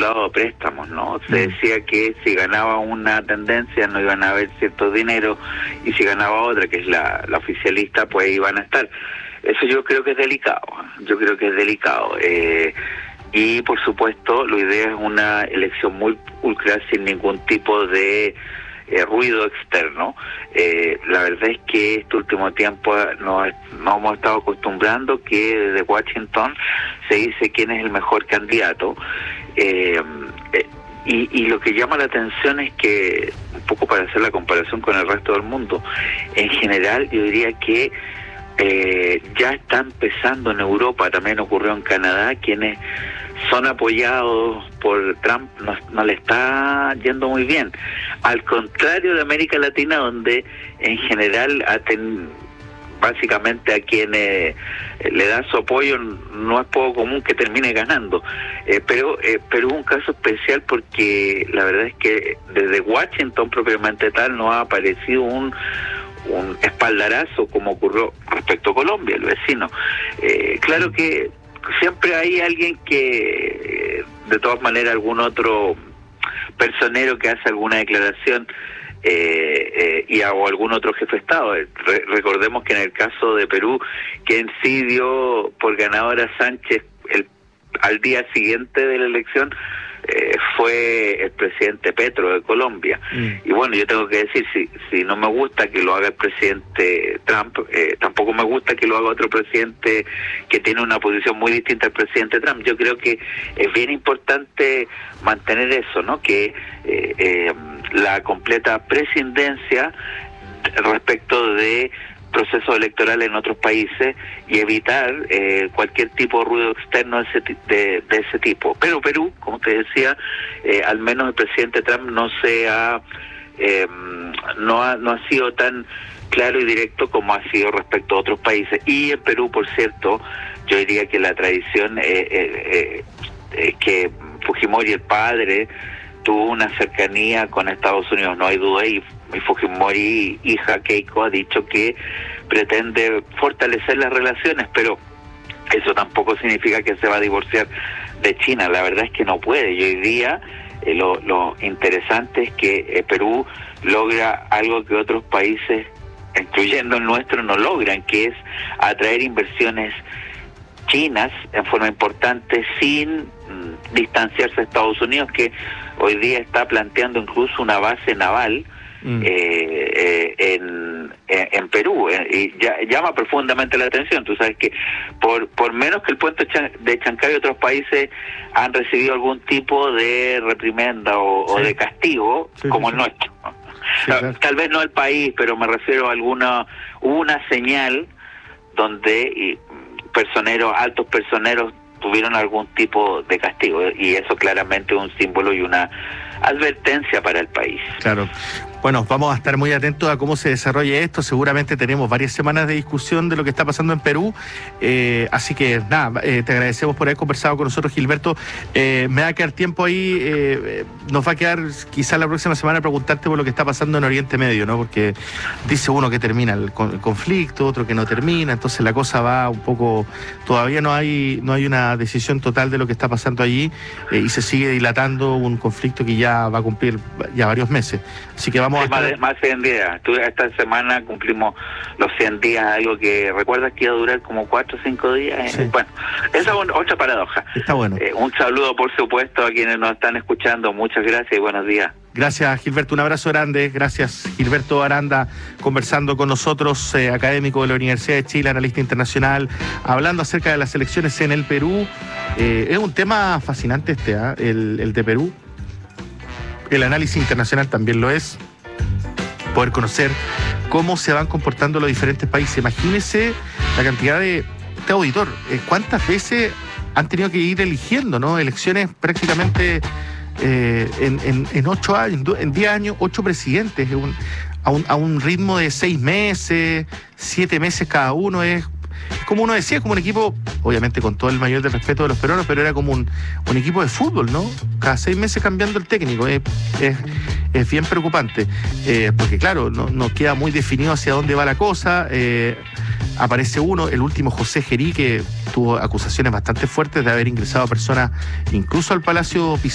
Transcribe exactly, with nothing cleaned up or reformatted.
lado de préstamos, ¿no? Se decía que si ganaba una tendencia no iban a haber cierto dinero y si ganaba otra, que es la, la oficialista, pues iban a estar. Eso yo creo que es delicado, yo creo que es delicado. Eh, y por supuesto, la idea es una elección muy pulcral sin ningún tipo de eh, ruido externo. Eh, la verdad es que este último tiempo nos, nos hemos estado acostumbrando que desde Washington se dice quién es el mejor candidato. Eh, eh, y, y lo que llama la atención es que, un poco para hacer la comparación con el resto del mundo, en general yo diría que eh, ya está empezando en Europa, también ocurrió en Canadá, quienes son apoyados por Trump no, no le está yendo muy bien, al contrario de América Latina, donde en general aten, básicamente a quienes eh, le dan su apoyo no es poco común que termine ganando, eh, pero eh, pero es un caso especial porque la verdad es que desde Washington propiamente tal no ha aparecido un un espaldarazo como ocurrió respecto a Colombia, el vecino. Eh, claro que siempre hay alguien que, de todas maneras, algún otro personero que hace alguna declaración eh, eh, y o algún otro jefe de Estado. Re, recordemos que en el caso de Perú, quien sí dio por ganador a Sánchez el, al día siguiente de la elección, Eh, fue el presidente Petro de Colombia. Mm. Y bueno, yo tengo que decir, si si no me gusta que lo haga el presidente Trump, eh, tampoco me gusta que lo haga otro presidente que tiene una posición muy distinta al presidente Trump. Yo creo que es bien importante mantener eso, ¿no? Que eh, eh, la completa prescindencia respecto de procesos electorales en otros países y evitar eh, cualquier tipo de ruido externo de ese, de, de ese tipo. Pero Perú, como te decía, eh, al menos el presidente Trump no se ha, eh, no ha no ha sido tan claro y directo como ha sido respecto a otros países. Y en Perú, por cierto, yo diría que la tradición eh, eh, eh, que Fujimori, el padre, tuvo una cercanía con Estados Unidos, no hay duda, y, y Fujimori, hija Keiko, ha dicho que pretende fortalecer las relaciones, pero eso tampoco significa que se va a divorciar de China. La verdad es que no puede, y hoy día eh, lo, lo interesante es que eh, Perú logra algo que otros países, incluyendo el nuestro, no logran, que es atraer inversiones chinas en forma importante sin mm, distanciarse de Estados Unidos, que hoy día está planteando incluso una base naval mm. eh, eh, en, en, en Perú, eh, y ya, llama profundamente la atención. Tú sabes que por por menos que el puente de Chancay, otros países han recibido algún tipo de reprimenda o, sí. o de castigo, sí, como sí, el nuestro. Sí, tal, claro. tal vez no el país, pero me refiero a alguna una señal donde y, personeros, altos personeros tuvieron algún tipo de castigo, y eso claramente es un símbolo y una advertencia para el país. Claro. Bueno, vamos a estar muy atentos a cómo se desarrolle esto. Seguramente tenemos varias semanas de discusión de lo que está pasando en Perú. Eh, así que, nada, eh, te agradecemos por haber conversado con nosotros, Gilberto. Eh, me va a quedar tiempo ahí. Eh, nos va a quedar quizás la próxima semana preguntarte por lo que está pasando en Oriente Medio, ¿no? Porque dice uno que termina el, con, el conflicto, otro que no termina. Entonces la cosa va un poco... Todavía no hay, no hay una decisión total de lo que está pasando allí, eh, y se sigue dilatando un conflicto que ya va a cumplir ya varios meses. Así que vamos sí, más, de, más de cien días. Tú, esta semana cumplimos los cien días, algo que recuerdas que iba a durar como cuatro o cinco días. Sí. Bueno, esa es otra paradoja. Está bueno. Eh, un saludo, por supuesto, a quienes nos están escuchando. Muchas gracias y buenos días. Gracias, Gilberto. Un abrazo grande. Gracias, Gilberto Aranda, conversando con nosotros, eh, académico de la Universidad de Chile, analista internacional, hablando acerca de las elecciones en el Perú. Eh, es un tema fascinante este, ¿eh? el, el de Perú. El análisis internacional también lo es. Poder conocer cómo se van comportando los diferentes países. Imagínese la cantidad de... Este auditor, eh, ¿cuántas veces han tenido que ir eligiendo, ¿no? Elecciones prácticamente eh, en, en, en ocho años, en diez años, ocho presidentes, un, a, un, a un ritmo de seis meses, siete meses cada uno. Es como uno decía, como un equipo, obviamente con todo el mayor del respeto de los peruanos, pero era como un, un equipo de fútbol, ¿no? Cada seis meses cambiando el técnico. Es, es, es bien preocupante, eh, porque claro, no, no queda muy definido hacia dónde va la cosa. Eh, aparece uno, el último José Gerí, que tuvo acusaciones bastante fuertes de haber ingresado a personas incluso al Palacio